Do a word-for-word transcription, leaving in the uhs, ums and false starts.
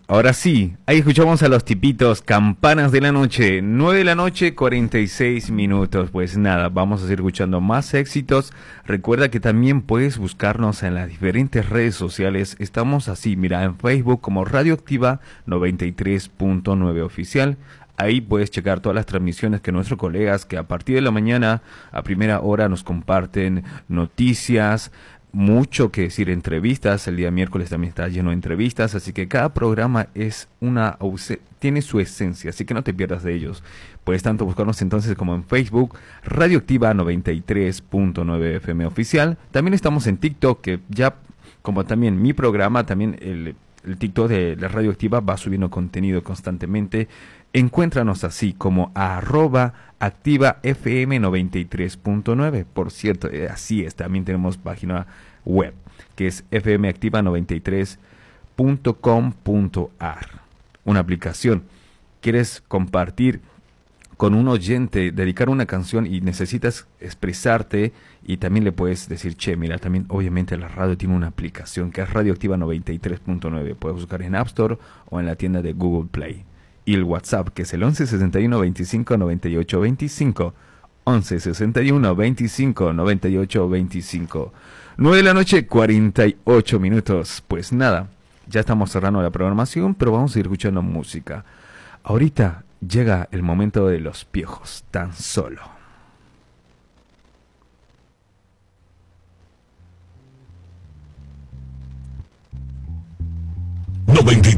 Ahora sí, ahí escuchamos a los tipitos, Campanas de la Noche, nueve de la noche, cuarenta y seis minutos. Pues nada, vamos a seguir escuchando más éxitos. Recuerda que también puedes buscarnos en las diferentes redes sociales. Estamos así, mira, en Facebook como Radioactiva noventa y tres punto nueve Oficial. Ahí puedes checar todas las transmisiones que nuestros colegas, que a partir de la mañana, a primera hora, nos comparten noticias, mucho que decir, entrevistas. El día miércoles también está lleno de entrevistas, así que cada programa es una tiene su esencia, así que no te pierdas de ellos. Puedes tanto buscarnos entonces como en Facebook, Radioactiva noventa y tres punto nueve F M Oficial. También estamos en TikTok, que ya, como también mi programa, también el, el TikTok de la Radioactiva va subiendo contenido constantemente. Encuéntranos así como arroba activa F M noventa y tres punto nueve. Por cierto, eh, así es, también tenemos página web que es f m activa noventa y tres punto com punto a r. Una aplicación. ¿Quieres compartir con un oyente, dedicar una canción y necesitas expresarte? Y también le puedes decir, che, mira, también obviamente la radio tiene una aplicación que es Radioactiva noventa y tres punto nueve. Puedes buscar en App Store o en la tienda de Google Play. Y el WhatsApp, que es el once sesenta y uno veinticinco noventa y ocho veinticinco. once sesenta y uno veinticinco noventa y ocho veinticinco. nueve de la noche, cuarenta y ocho minutos. Pues nada, ya estamos cerrando la programación, pero vamos a ir escuchando música. Ahorita llega el momento de los piojos, tan solo. noventa